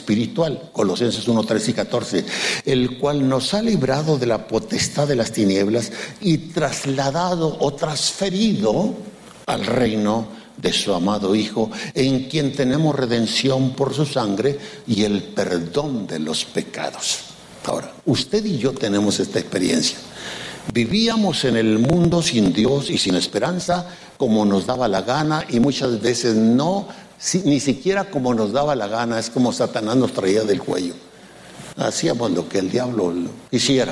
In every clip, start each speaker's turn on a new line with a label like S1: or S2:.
S1: espiritual, Colosenses 1, 13 y 14, el cual nos ha librado de la potestad de las tinieblas y trasladado o transferido al reino de su amado Hijo, en quien tenemos redención por su sangre y el perdón de los pecados. Ahora, usted y yo tenemos esta experiencia. Vivíamos en el mundo sin Dios y sin esperanza, como nos daba la gana, y muchas veces ni siquiera como nos daba la gana, es como Satanás nos traía del cuello. Hacíamos lo que el diablo quisiera.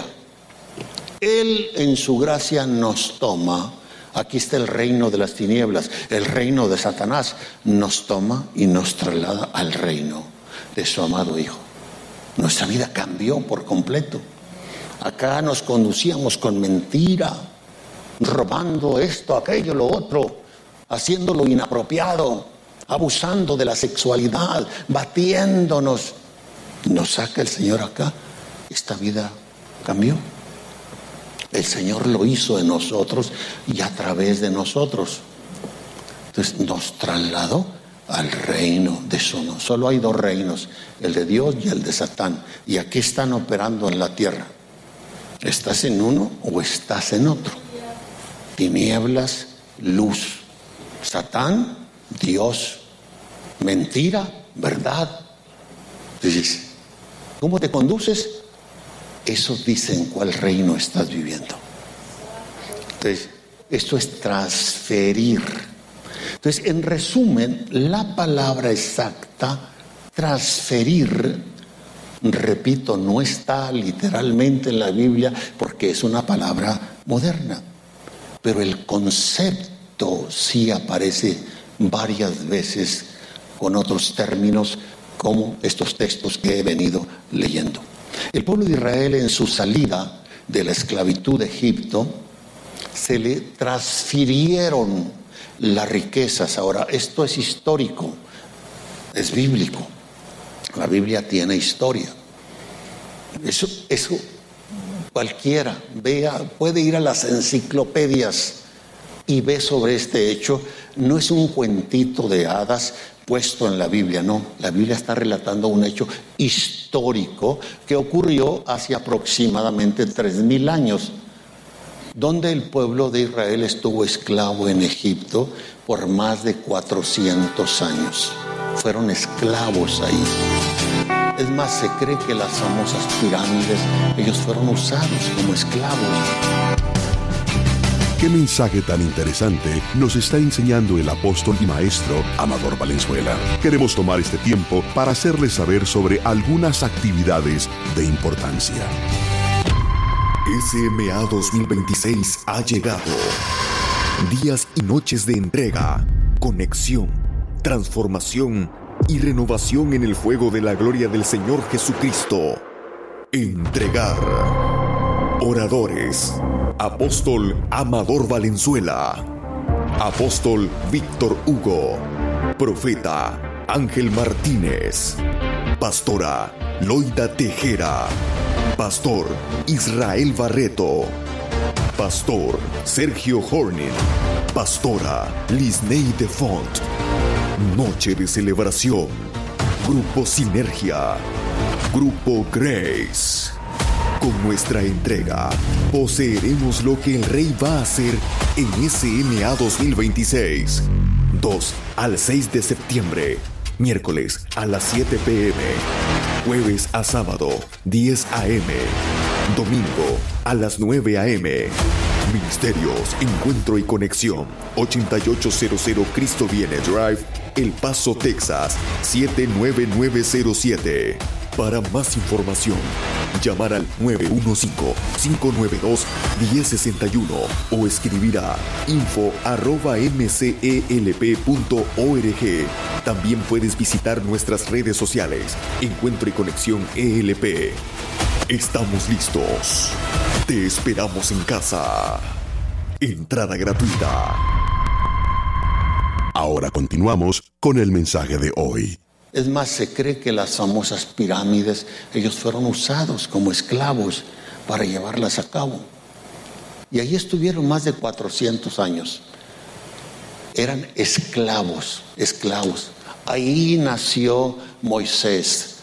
S1: Él en su gracia nos toma. Aquí está el reino de las tinieblas, el reino de Satanás. Nos toma y nos traslada al reino de su amado Hijo. Nuestra vida cambió por completo. Acá nos conducíamos con mentira, robando esto, aquello, lo otro, haciendo lo inapropiado, abusando de la sexualidad, batiéndonos. Nos saca el Señor acá. Esta vida cambió. El Señor lo hizo en nosotros y a través de nosotros. Entonces nos trasladó al reino de su nombre. Solo hay dos reinos, el de Dios y el de Satán. Y aquí están operando en la tierra. ¿Estás en uno o estás en otro? Tinieblas, luz. Satán, Dios. Mentira, verdad. Entonces, ¿cómo te conduces? Eso dice en cuál reino estás viviendo. Entonces, esto es transferir. Entonces, en resumen, la palabra exacta, transferir, repito, no está literalmente en la Biblia porque es una palabra moderna, pero el concepto sí aparece varias veces con otros términos, como estos textos que he venido leyendo. El pueblo de Israel, en su salida de la esclavitud de Egipto, se le transfirieron las riquezas. Ahora, esto es histórico, es bíblico. La Biblia tiene historia. Eso cualquiera puede ir a las enciclopedias y ve sobre este hecho. No es un cuentito de hadas puesto en la Biblia, no. La Biblia está relatando un hecho histórico que ocurrió hace aproximadamente 3,000 años, donde el pueblo de Israel estuvo esclavo en Egipto por más de 400 años. Fueron esclavos ahí. Es más, se cree que las famosas pirámides, ellos fueron usados como esclavos.
S2: ¿Qué mensaje tan interesante nos está enseñando el apóstol y maestro Amador Valenzuela? Queremos tomar este tiempo para hacerles saber sobre algunas actividades de importancia. SMA 2026 ha llegado. Días y noches de entrega, conexión, transformación y renovación en el fuego de la gloria del Señor Jesucristo. Entregar. Oradores: Apóstol Amador Valenzuela, Apóstol Víctor Hugo, Profeta Ángel Martínez, Pastora Loida Tejera, Pastor Israel Barreto, Pastor Sergio Horning, Pastora Lisney de Font. Noche de celebración. Grupo Sinergia, Grupo Grace. Con nuestra entrega, poseeremos lo que el Rey va a hacer en SMA 2026. 2 al 6 de septiembre. Miércoles a las 7 p.m. Jueves a sábado, 10 a.m. Domingo a las 9 a.m. Ministerios, Encuentro y Conexión. 8800 Cristo Viene Drive, El Paso, Texas, 79907. Para más información, llamar al 915-592-1061 o escribir a info@mcelp.org. También puedes visitar nuestras redes sociales, Encuentro y Conexión ELP. Estamos listos. Te esperamos en casa. Entrada gratuita. Ahora continuamos con el mensaje de hoy.
S1: Es más, se cree que las famosas pirámides, ellos fueron usados como esclavos para llevarlas a cabo. Y ahí estuvieron más de 400 años. Eran esclavos. Ahí nació Moisés.